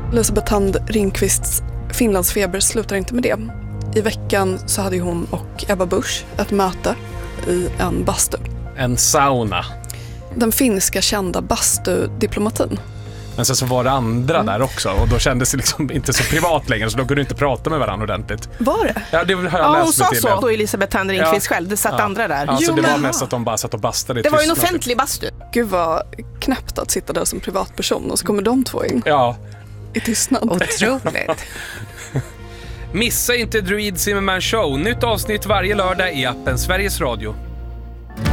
Elisabeth Thand Ringqvists Finlandsfeber slutar inte med det. I veckan så hade hon och Ebba Busch ett möte i en bastu. En sauna. Den finska kända bastudiplomatin. Men sen så var det andra där också. Och då kändes det liksom inte så privat längre. Så då kunde inte prata med varandra ordentligt. Var det? Ja, det har jag läst hon sa till. så. Då Elisabeth Thand Ringqvist själv. Det satt andra där. Alltså det var mest att de bara satt och bastade. Det var ju en offentlig bastu. Gud vad knäppt att sitta där som privatperson. Och så kommer de två in. Ja. I tystnad. Otroligt. Missa inte Druid Zimmerman Show. Nytt avsnitt varje lördag i appen Sveriges Radio.